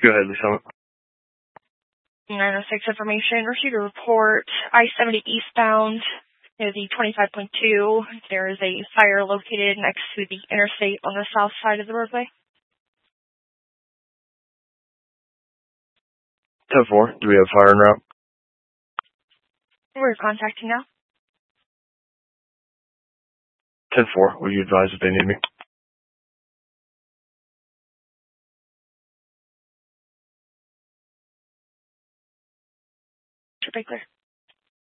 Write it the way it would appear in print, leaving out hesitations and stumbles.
Go ahead, Lisa. 906 information. Received a report. I-70 eastbound near the 25.2. There is a fire located next to the interstate on the south side of the roadway. 10-4, do we have fire en route? We're contacting now. 10-4, will you advise if they need me? Should be clear.